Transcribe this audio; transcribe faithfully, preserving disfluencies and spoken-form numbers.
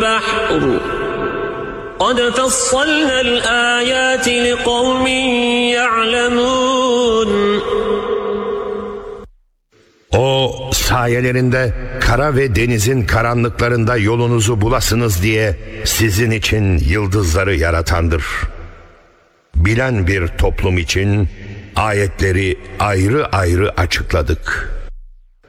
البحر قد فصلنا الآيات لقوم يعلمون. O sayelerinde kara ve denizin karanlıklarında yolunuzu bulasınız diye sizin için yıldızları yaratandır. Bilen bir toplum için ayetleri ayrı ayrı açıkladık.